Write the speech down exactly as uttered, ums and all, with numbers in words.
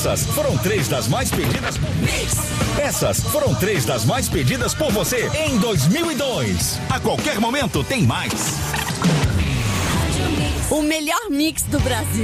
Essas foram três das mais pedidas por Mix. Essas foram três das mais pedidas por você em dois mil e dois. A qualquer momento tem mais. O melhor mix do Brasil.